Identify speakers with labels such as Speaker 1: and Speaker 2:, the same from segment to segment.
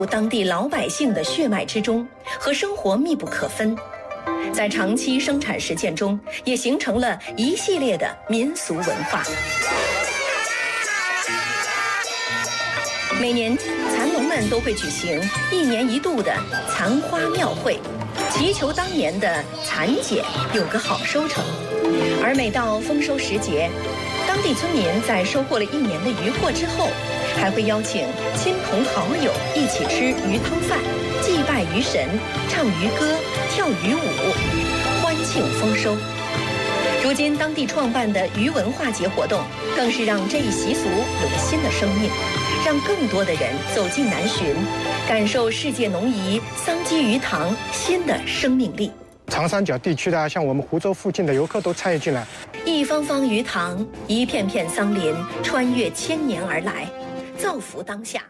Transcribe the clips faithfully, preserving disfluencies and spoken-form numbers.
Speaker 1: 当地老百姓的血脉之中，和生活密不可分。在长期生产实践中，也形成了一系列的民俗文化。每年，蚕农们都会举行一年一度的蚕花庙会，祈求当年的蚕茧有个好收成。而每到丰收时节，当地村民在收获了一年的渔获之后，还会邀请亲朋好友一起吃鱼汤饭，祭拜鱼神，唱渔歌，跳渔舞，欢庆丰收。如今，当地创办的鱼文化节活动，更是让这一习俗有了新的生命，让更多的人走进南浔，感受世界农宜桑基鱼塘新的生命力。
Speaker 2: 长三角地区的，像我们湖州附近的游客都参与进来。
Speaker 1: 一方方鱼塘，一片片桑林，穿越千年而来，造福当下。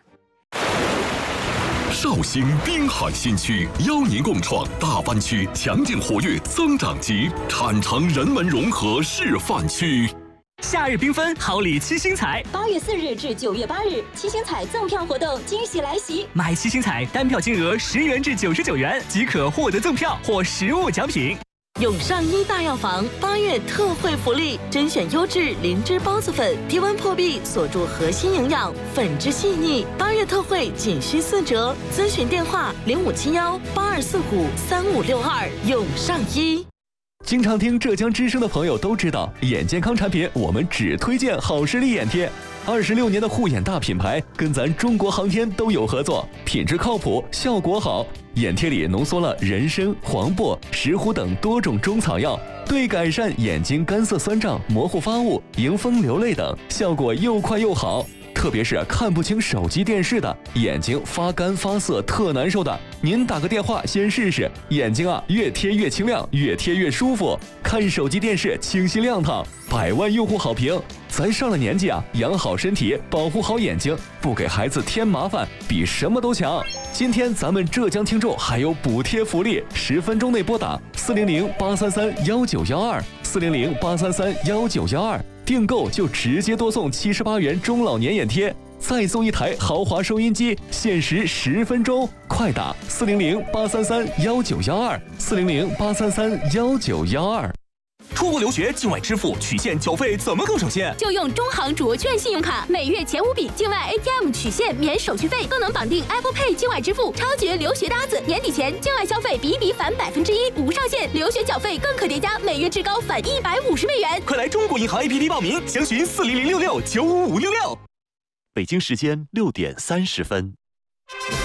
Speaker 3: 绍兴滨海新区邀您共创大湾区强劲活跃增长极产城人文融合示范区。
Speaker 4: 夏日缤纷，好礼七星彩。
Speaker 5: 八月四日至九月八日，七星彩赠票活动惊喜来袭！
Speaker 4: 买七星彩单票金额十元至九十九元即可获得赠票或实物奖品。
Speaker 6: 永上医大药房八月特惠福利，甄选优质灵芝孢子粉，低温破壁，锁住核心营养，粉质细腻。八月特惠仅需四折，咨询电话零五七幺八二四五三五六二。永上医。
Speaker 7: 经常听浙江之声的朋友都知道，眼健康产品我们只推荐好视力眼贴。二十六年的护眼大品牌，跟咱中国航天都有合作，品质靠谱，效果好。眼贴里浓缩了人参、黄柏、石斛等多种中草药，对改善眼睛干涩酸胀、模糊发物、迎风流泪等，效果又快又好。特别是看不清手机电视的，眼睛发干发涩特难受的，您打个电话先试试，眼睛啊越贴越清亮，越贴越舒服，看手机电视清晰亮堂，百万用户好评。咱上了年纪啊，养好身体，保护好眼睛，不给孩子添麻烦，比什么都强。今天咱们浙江听众还有补贴福利，十分钟内拨打四零零八三三幺九幺二四零零八三三幺九幺二，订购就直接多送七十八元中老年眼贴，再送一台豪华收音机，限时十分钟，快打四零零八三三幺九幺二四零零八三三幺九幺二。
Speaker 4: 出国留学境外支付取现缴费怎么更省心？
Speaker 5: 就用中行卓券信用卡，每月前五笔境外 A T M 取现免手续费，更能绑定 Apple Pay 境外支付，超绝留学搭子。年底前境外消费比一比返百分之一，无上限。留学缴费更可叠加，每月至高返一百五十美元。
Speaker 4: 快来中国银行 A P P 报名，详询四零零六六九五五六六。
Speaker 8: 北京时间六点三十分。